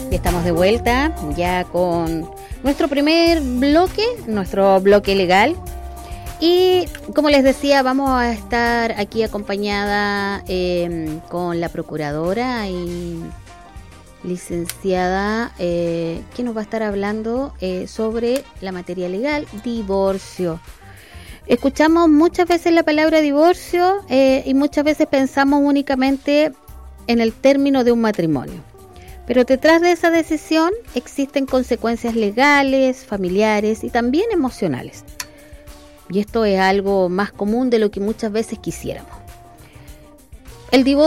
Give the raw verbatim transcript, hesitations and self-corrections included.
Y estamos de vuelta ya con nuestro primer bloque, nuestro bloque legal. Y como les decía, vamos a estar aquí acompañada eh, con la procuradora y licenciada eh, que nos va a estar hablando eh, sobre la materia legal, divorcio. Escuchamos muchas veces la palabra divorcio eh, y muchas veces pensamos únicamente en el término de un matrimonio. Pero detrás de esa decisión existen consecuencias legales, familiares y también emocionales. Y esto es algo más común de lo que muchas veces quisiéramos. El divorcio